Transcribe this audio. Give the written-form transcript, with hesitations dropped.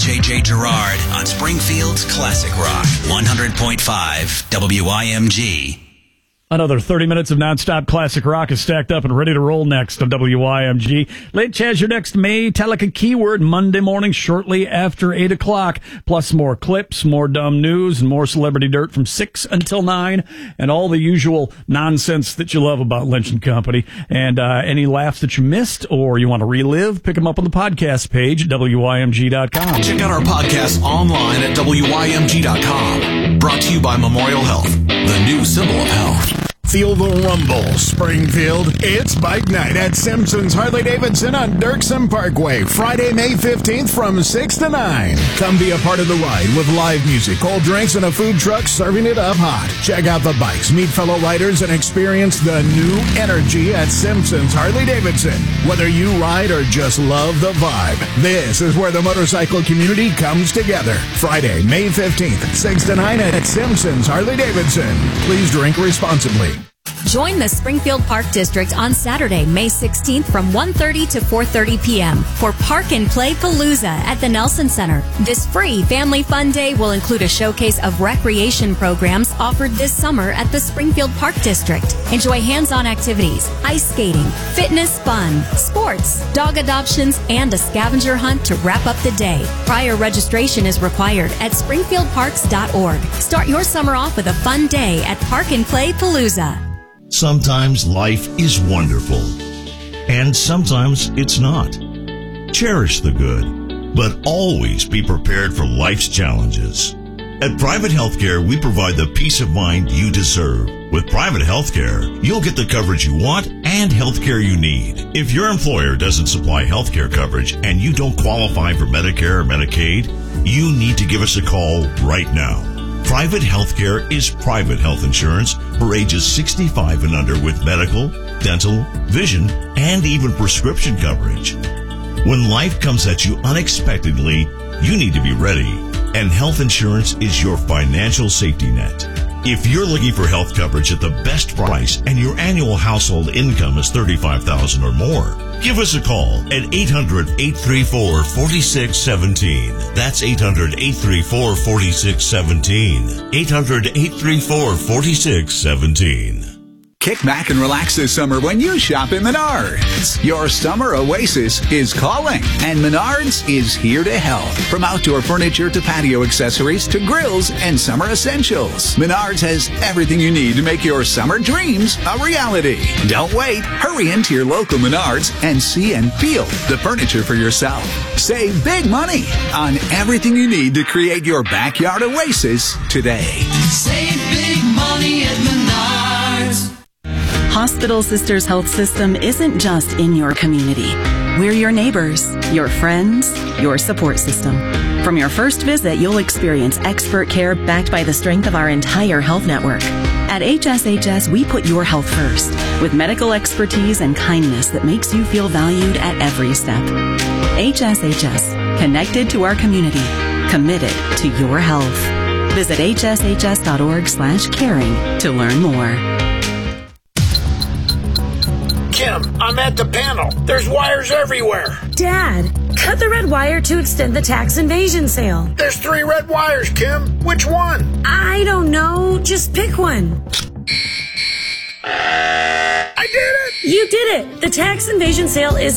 J.J. Girard on Springfield's Classic Rock, 100.5 WIMG. Another 30 minutes of nonstop classic rock is stacked up and ready to roll next on WIMG. Late Chaz, your next Metallica keyword Monday morning shortly after 8 o'clock. Plus more clips, more dumb news, and more celebrity dirt from 6 until 9. And all the usual nonsense that you love about Lynch & Company. And any laughs that you missed or you want to relive, pick them up on the podcast page at WIMG.com. Check out our podcast online at WIMG.com. Brought to you by Memorial Health, the new symbol of health. Feel the rumble, Springfield. It's Bike Night at Simpson's Harley-Davidson on Dirksen Parkway, Friday, May 15th from 6 to 9. Come be a part of the ride with live music, cold drinks, and a food truck serving it up hot. Check out the bikes, meet fellow riders, and experience the new energy at Simpson's Harley-Davidson. Whether you ride or just love the vibe, this is where the motorcycle community comes together. Friday, May 15th, 6 to 9 at Simpson's Harley-Davidson. Please drink responsibly. Join the Springfield Park District on Saturday, May 16th from 1:30 to 4:30 p.m. for Park and Play Palooza at the Nelson Center. This free family fun day will include a showcase of recreation programs offered this summer at the Springfield Park District. Enjoy hands-on activities, ice skating, fitness fun, sports, dog adoptions, and a scavenger hunt to wrap up the day. Prior registration is required at springfieldparks.org. Start your summer off with a fun day at Park and Play Palooza. Sometimes life is wonderful, and sometimes it's not. Cherish the good, but always be prepared for life's challenges. At Private Healthcare, we provide the peace of mind you deserve. With Private Healthcare, you'll get the coverage you want and healthcare you need. If your employer doesn't supply healthcare coverage and you don't qualify for Medicare or Medicaid, you need to give us a call right now. Private Healthcare is private health insurance for ages 65 and under with medical, dental, vision, and even prescription coverage. When life comes at you unexpectedly, you need to be ready, and health insurance is your financial safety net. If you're looking for health coverage at the best price and your annual household income is $35,000 or more, give us a call at 800-834-4617. That's 800-834-4617. 800-834-4617. Kick back and relax this summer when you shop at Menards. Your summer oasis is calling, and Menards is here to help. From outdoor furniture to patio accessories to grills and summer essentials, Menards has everything you need to make your summer dreams a reality. Don't wait. Hurry into your local Menards and see and feel the furniture for yourself. Save big money on everything you need to create your backyard oasis today. Save big money at Menards. Hospital Sisters Health System isn't just in your community. We're your neighbors, your friends, your support system. From your first visit, you'll experience expert care backed by the strength of our entire health network. At HSHS, we put your health first, with medical expertise and kindness that makes you feel valued at every step. HSHS, connected to our community, committed to your health. Visit hshs.org/caring to learn more. Kim, I'm at the panel. There's wires everywhere. Dad, cut the red wire to extend the tax invasion sale. There's 3 red wires, Kim. Which one? I don't know. Just pick one. I did it! You did it! The tax invasion sale is